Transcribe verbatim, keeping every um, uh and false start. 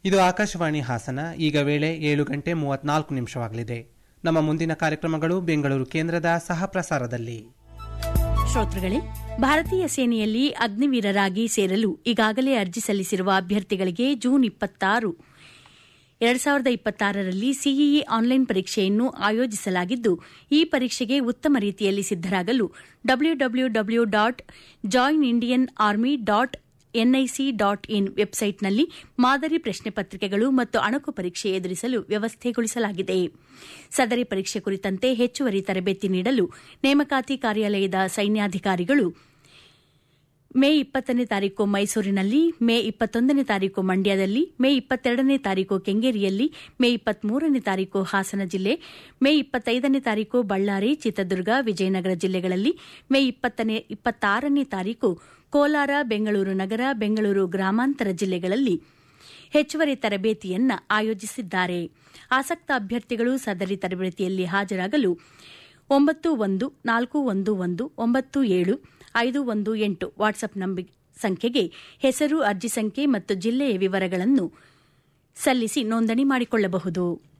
ಇದು ಆಕಾಶವಾಣಿ ಹಾಸನ. ಈಗ ವೇಳೆ ಏಳು ಗಂಟೆ ಮೂವತ್ನಾಲ್ಕು ನಿಮಿಷವಾಗಲಿದೆ. ನಮ್ಮ ಮುಂದಿನ ಕಾರ್ಯಕ್ರಮಗಳು ಬೆಂಗಳೂರು ಕೇಂದ್ರದ ಸಹ ಪ್ರಸಾರದಲ್ಲಿ. ಶ್ರೋತೃಗಳೇ, ಭಾರತೀಯ ಸೇನೆಯಲ್ಲಿ ಅಗ್ನಿವೀರರಾಗಿ ಸೇರಲು ಈಗಾಗಲೇ ಅರ್ಜಿ ಸಲ್ಲಿಸಿರುವ ಅಭ್ಯರ್ಥಿಗಳಿಗೆ ಜೂನ್ ಇಪ್ಪತ್ತಾರು ಎರಡು ಸಾವಿರದ ಇಪ್ಪತ್ತಾರರಲ್ಲಿ ಸಿಇಇ ಆನ್ಲೈನ್ ಪರೀಕ್ಷೆಯನ್ನು ಆಯೋಜಿಸಲಾಗಿದ್ದು, ಈ ಪರೀಕ್ಷೆಗೆ ಉತ್ತಮ ರೀತಿಯಲ್ಲಿ ಸಿದ್ದರಾಗಲು W W W dot join Indian army dot NIC dot in ವೆಬ್ಸೈಟ್ನಲ್ಲಿ ಮಾದರಿ ಪ್ರಶ್ನೆ ಪತ್ರಿಕೆಗಳು ಮತ್ತು ಅಣಕು ಪರೀಕ್ಷೆ ಎದುರಿಸಲು ವ್ಯವಸ್ಥೆಗೊಳಿಸಲಾಗಿದೆ. ಸದರಿ ಪರೀಕ್ಷೆ ಕುರಿತಂತೆ ಹೆಚ್ಚುವರಿ ತರಬೇತಿ ನೀಡಲು ನೇಮಕಾತಿ ಕಾರ್ಯಾಲಯದ ಸೈನ್ಯಾಧಿಕಾರಿಗಳು ಮೇ ಇಪ್ಪತ್ತನೇ ತಾರೀಕು ಮೈಸೂರಿನಲ್ಲಿ, ಮೇ ಇಪ್ಪತ್ತೊಂದನೇ ತಾರೀಕು ಮಂಡ್ಯದಲ್ಲಿ, ಮೇ ಇಪ್ಪತ್ತೆರಡನೇ ತಾರೀಕು ಕೆಂಗೇರಿಯಲ್ಲಿ, ಮೇ ಇಪ್ಪತ್ಮೂರನೇ ತಾರೀಕು ಹಾಸನ ಜಿಲ್ಲೆ, ಮೇ ಇಪ್ಪತ್ತೈದನೇ ತಾರೀಕು ಬಳ್ಳಾರಿ, ಚಿತ್ರದುರ್ಗ, ವಿಜಯನಗರ ಜಿಲ್ಲೆಗಳಲ್ಲಿ, ಮೇ ಇಪ್ಪತ್ತಾರನೇ ತಾರೀಕು ಕೋಲಾರ, ಬೆಂಗಳೂರು ನಗರ, ಬೆಂಗಳೂರು ಗ್ರಾಮಾಂತರ ಜಿಲ್ಲೆಗಳಲ್ಲಿ ಹೆಚ್ಚುವರಿ ತರಬೇತಿಯನ್ನು ಆಯೋಜಿಸಿದ್ದಾರೆ. ಆಸಕ್ತ ಅಭ್ಯರ್ಥಿಗಳು ಸದರಿ ತರಬೇತಿಯಲ್ಲಿ ಹಾಜರಾಗಲು ಒಂಬತ್ತು ಒಂದು ನಾಲ್ಕು ಒಂದು ಒಂದು ಒಂಬತ್ತು ಏಳು ಐದು ಒಂದು ಎಂಟು ವಾಟ್ಸ್ಆಪ್ ಸಂಖ್ಯೆಗೆ ಹೆಸರು, ಅರ್ಜಿ ಸಂಖ್ಯೆ ಮತ್ತು ಜಿಲ್ಲೆಯ ವಿವರಗಳನ್ನು ಸಲ್ಲಿಸಿ ನೋಂದಣಿ ಮಾಡಿಕೊಳ್ಳಬಹುದು.